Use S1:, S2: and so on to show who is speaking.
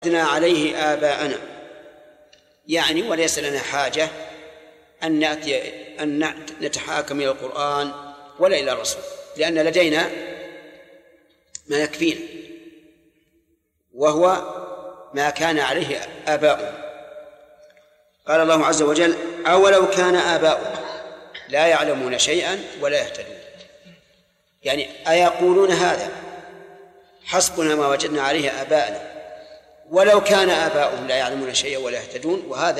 S1: وجدنا عليه آباءنا، يعني وليس لنا حاجة أن نتحاكم إلى القرآن ولا إلى الرسول، لأن لدينا ما يكفينا وهو ما كان عليه آباؤنا. قال الله عز وجل: أولو كان آباؤهم لا يعلمون شيئا ولا يهتدون. يعني أيقولون هذا حسبنا ما وجدنا عليه آباءنا ولو كان آباؤهم لا يعلمون شيئا ولا يهتدون؟ وهذا